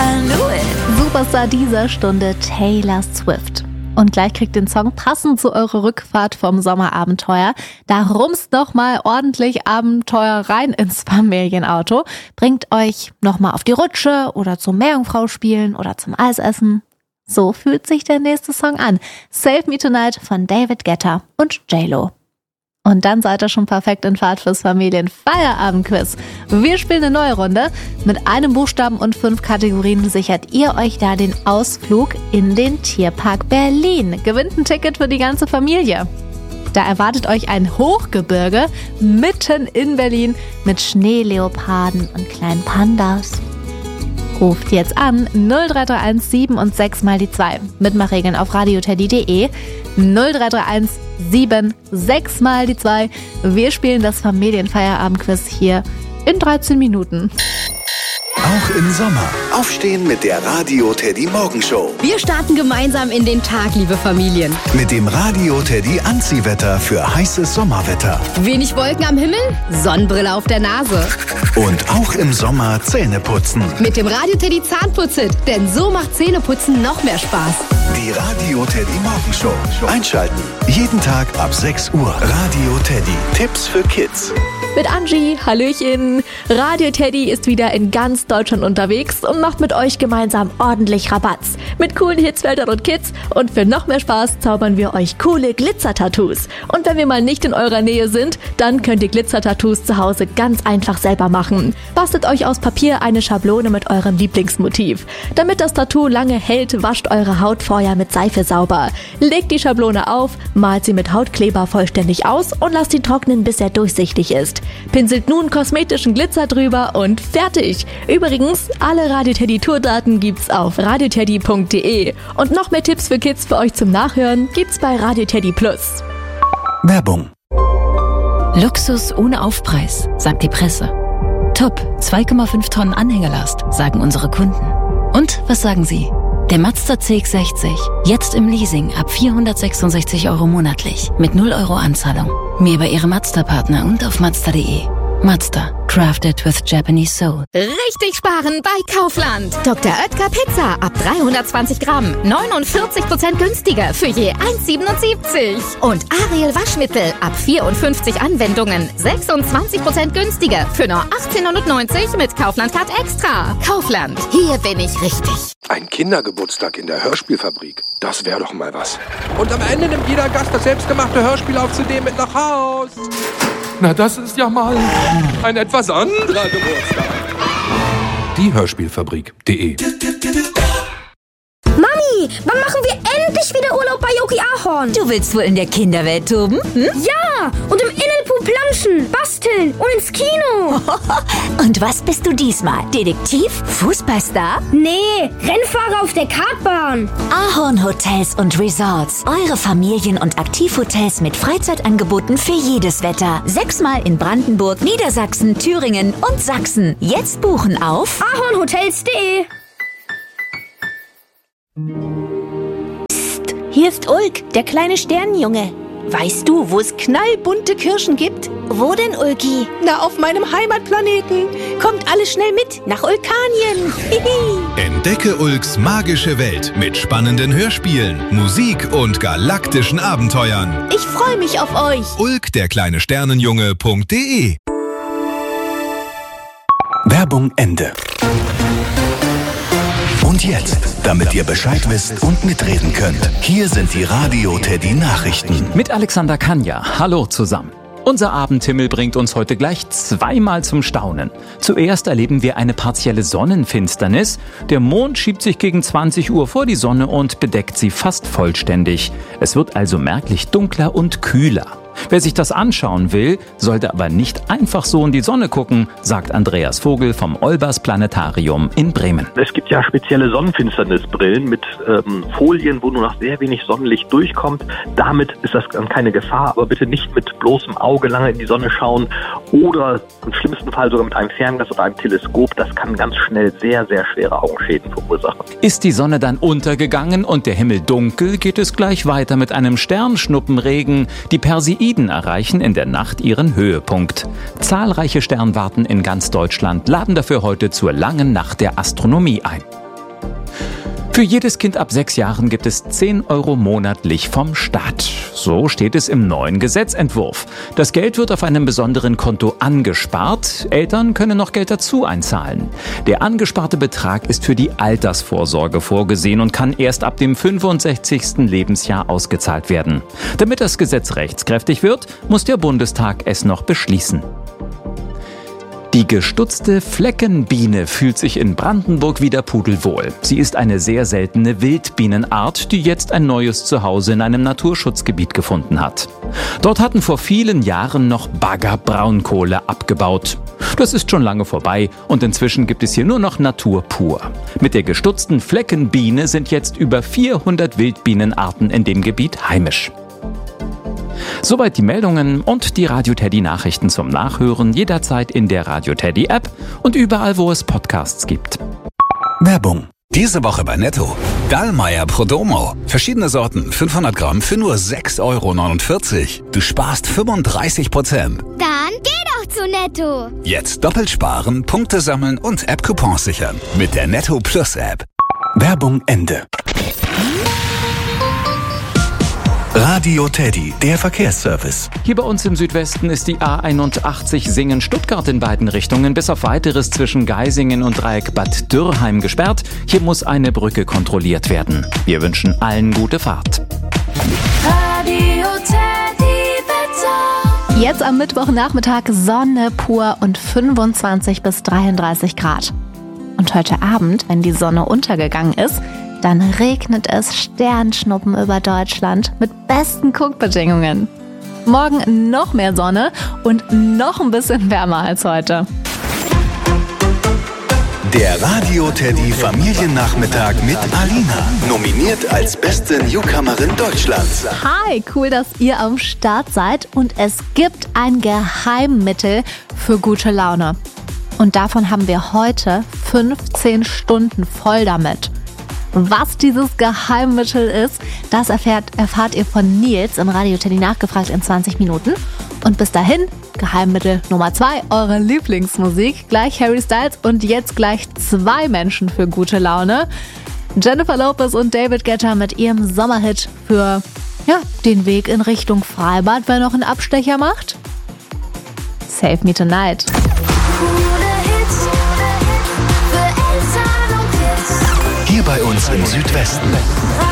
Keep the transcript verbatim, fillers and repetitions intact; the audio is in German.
I knew it. Superstar dieser Stunde Taylor Swift. Und gleich kriegt den Song passend zu eurer Rückfahrt vom Sommerabenteuer. Da rumst nochmal ordentlich Abenteuer rein ins Familienauto. Bringt euch nochmal auf die Rutsche oder zum Meerjungfrau spielen oder zum Eisessen. So fühlt sich der nächste Song an. Save Me Tonight von David Guetta und J-Lo. Und dann seid ihr schon perfekt in Fahrt fürs Familienfeierabendquiz. Wir spielen eine neue Runde. Mit einem Buchstaben und fünf Kategorien sichert ihr euch da den Ausflug in den Tierpark Berlin. Gewinnt ein Ticket für die ganze Familie. Da erwartet euch ein Hochgebirge mitten in Berlin mit Schneeleoparden und kleinen Pandas. Ruft jetzt an null drei drei eins sieben und sechs mal die zwei. Mitmachregeln auf radioteddy punkt de. null drei drei eins sieben sechs mal die zwei. Wir spielen das Familienfeierabendquiz hier in dreizehn Minuten. Auch im Sommer. Aufstehen mit der Radio Teddy Morgenshow. Wir starten gemeinsam in den Tag, liebe Familien. Mit dem Radio Teddy Anziehwetter für heißes Sommerwetter. Wenig Wolken am Himmel, Sonnenbrille auf der Nase. Und auch im Sommer Zähne putzen. Mit dem Radio Teddy Zahnputzit, denn so macht Zähneputzen noch mehr Spaß. Die Radio Teddy Morgenshow. Einschalten. Jeden Tag ab sechs Uhr. Radio Teddy. Tipps für Kids. Mit Angie, Hallöchen. Radio Teddy ist wieder in ganz Deutschland unterwegs und macht mit euch gemeinsam ordentlich Rabatz. Mit coolen Hits für Eltern und Kids und für noch mehr Spaß zaubern wir euch coole Glitzer-Tattoos. Und wenn wir mal nicht in eurer Nähe sind, dann könnt ihr Glitzer-Tattoos zu Hause ganz einfach selber machen. Bastelt euch aus Papier eine Schablone mit eurem Lieblingsmotiv. Damit das Tattoo lange hält, wascht eure Haut vorher mit Seife sauber. Legt die Schablone auf, malt sie mit Hautkleber vollständig aus und lasst ihn trocknen, bis er durchsichtig ist. Pinselt nun kosmetischen Glitzer drüber und fertig. Übrigens, alle Radio Teddy Tourdaten gibt's auf radioteddy punkt de. Und noch mehr Tipps für Kids für euch zum Nachhören gibt's bei Radio Teddy Plus. Werbung. Luxus ohne Aufpreis, sagt die Presse. Top, zwei Komma fünf Tonnen Anhängerlast, sagen unsere Kunden. Und was sagen Sie? Der Mazda C X sechzig, jetzt im Leasing ab vierhundertsechsundsechzig Euro monatlich, mit null Euro Anzahlung. Mehr bei Ihrem Mazda-Partner und auf mazda punkt de. Mazda, crafted with Japanese soul. Richtig sparen bei Kaufland. Doktor Oetker Pizza ab dreihundertzwanzig Gramm, neunundvierzig Prozent günstiger für je eins Komma siebenundsiebzig. Und Ariel Waschmittel ab vierundfünfzig Anwendungen, sechsundzwanzig Prozent günstiger für nur achtzehnhundertneunzig mit Kaufland Card Extra. Kaufland, hier bin ich richtig. Ein Kindergeburtstag in der Hörspielfabrik, das wäre doch mal was. Und am Ende nimmt jeder Gast das selbstgemachte Hörspiel auf C D mit nach Haus. Na, das ist ja mal ein etwas anderer Geburtstag. Die Hörspielfabrik punkt de. Mami, wann machen wir endlich wieder Urlaub bei Yogi Ahorn? Du willst wohl in der Kinderwelt toben? Hm? Ja, und im Innenpool planschen, basteln und ins Kino. Und was bist du diesmal? Detektiv? Fußballstar? Nee, Rennfahrer auf der Kartbahn. Ahorn Hotels und Resorts. Eure Familien- und Aktivhotels mit Freizeitangeboten für jedes Wetter. Sechsmal in Brandenburg, Niedersachsen, Thüringen und Sachsen. Jetzt buchen auf ahornhotels punkt de. Psst, hier ist Ulk, der kleine Sternenjunge. Weißt du, wo es knallbunte Kirschen gibt? Wo denn, Ulki? Na, auf meinem Heimatplaneten. Kommt alle schnell mit nach Ulkanien. Entdecke Ulks magische Welt mit spannenden Hörspielen, Musik und galaktischen Abenteuern. Ich freue mich auf euch. Ulk, der kleine Sternenjunge punkt de. Werbung Ende. Und jetzt, damit ihr Bescheid wisst und mitreden könnt, hier sind die Radio Teddy Nachrichten. Mit Alexander Kanja. Hallo zusammen. Unser Abendhimmel bringt uns heute gleich zweimal zum Staunen. Zuerst erleben wir eine partielle Sonnenfinsternis. Der Mond schiebt sich gegen zwanzig Uhr vor die Sonne und bedeckt sie fast vollständig. Es wird also merklich dunkler und kühler. Wer sich das anschauen will, sollte aber nicht einfach so in die Sonne gucken, sagt Andreas Vogel vom Olbers Planetarium in Bremen. Es gibt ja spezielle Sonnenfinsternisbrillen mit ähm, Folien, wo nur noch sehr wenig Sonnenlicht durchkommt. Damit ist das dann keine Gefahr, aber bitte nicht mit bloßem Auge lange in die Sonne schauen oder im schlimmsten Fall sogar mit einem Fernglas oder einem Teleskop. Das kann ganz schnell sehr, sehr schwere Augenschäden verursachen. Ist die Sonne dann untergegangen und der Himmel dunkel, geht es gleich weiter mit einem Sternschnuppenregen. Die Perseiden erreichen in der Nacht ihren Höhepunkt. Zahlreiche Sternwarten in ganz Deutschland laden dafür heute zur langen Nacht der Astronomie ein. Für jedes Kind ab sechs Jahren gibt es zehn Euro monatlich vom Staat. So steht es im neuen Gesetzentwurf. Das Geld wird auf einem besonderen Konto angespart. Eltern können noch Geld dazu einzahlen. Der angesparte Betrag ist für die Altersvorsorge vorgesehen und kann erst ab dem fünfundsechzigsten Lebensjahr ausgezahlt werden. Damit das Gesetz rechtskräftig wird, muss der Bundestag es noch beschließen. Die gestutzte Fleckenbiene fühlt sich in Brandenburg wieder pudelwohl. Sie ist eine sehr seltene Wildbienenart, die jetzt ein neues Zuhause in einem Naturschutzgebiet gefunden hat. Dort hatten vor vielen Jahren noch Bagger Braunkohle abgebaut. Das ist schon lange vorbei und inzwischen gibt es hier nur noch Natur pur. Mit der gestutzten Fleckenbiene sind jetzt über vierhundert Wildbienenarten in dem Gebiet heimisch. Soweit die Meldungen und die Radio Teddy Nachrichten zum Nachhören jederzeit in der Radio Teddy App und überall, wo es Podcasts gibt. Werbung. Diese Woche bei Netto. Dallmayr Prodomo. Verschiedene Sorten, fünfhundert Gramm für nur sechs Euro neunundvierzig. Du sparst fünfunddreißig Prozent. Dann geh doch zu Netto. Jetzt doppelt sparen, Punkte sammeln und App-Coupons sichern. Mit der Netto Plus App. Werbung Ende. Radio Teddy, der Verkehrsservice. Hier bei uns im Südwesten ist die A einundachtzig Singen-Stuttgart in beiden Richtungen bis auf Weiteres zwischen Geisingen und Dreieck Bad Dürrheim gesperrt. Hier muss eine Brücke kontrolliert werden. Wir wünschen allen gute Fahrt. Radio Teddy Wetter. Jetzt am Mittwochnachmittag Sonne pur und fünfundzwanzig bis dreiunddreißig Grad. Und heute Abend, wenn die Sonne untergegangen ist, dann regnet es Sternschnuppen über Deutschland mit besten Guckbedingungen. Morgen noch mehr Sonne und noch ein bisschen wärmer als heute. Der Radio Teddy Familiennachmittag mit Alina. Nominiert als beste Newcomerin Deutschlands. Hi, cool, dass ihr am Start seid und es gibt ein Geheimmittel für gute Laune. Und davon haben wir heute fünfzehn Stunden voll damit. Was dieses Geheimmittel ist, das erfährt, erfahrt ihr von Nils im Radio Teddy nachgefragt in zwanzig Minuten. Und bis dahin, Geheimmittel Nummer zwei, eure Lieblingsmusik. Gleich Harry Styles und jetzt gleich zwei Menschen für gute Laune. Jennifer Lopez und David Guetta mit ihrem Sommerhit für ja, den Weg in Richtung Freibad, wer noch einen Abstecher macht. Save Me Tonight. Hier bei uns im Südwesten.